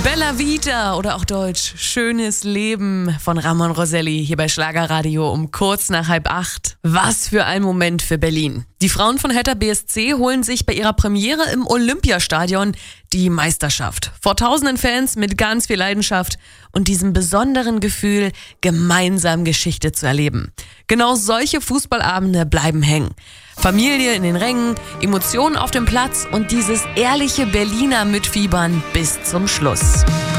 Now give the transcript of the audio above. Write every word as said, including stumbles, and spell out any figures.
Bella Vita oder auch Deutsch Schönes Leben von Ramon Roselli hier bei Schlagerradio um kurz nach halb acht. Was für ein Moment für Berlin. Die Frauen von Hertha B S C holen sich bei ihrer Premiere im Olympiastadion die Meisterschaft. Vor tausenden Fans mit ganz viel Leidenschaft und diesem besonderen Gefühl, gemeinsam Geschichte zu erleben. Genau solche Fußballabende bleiben hängen. Familie in den Rängen, Emotionen auf dem Platz und dieses ehrliche Berliner Mitfiebern bis zum Schluss.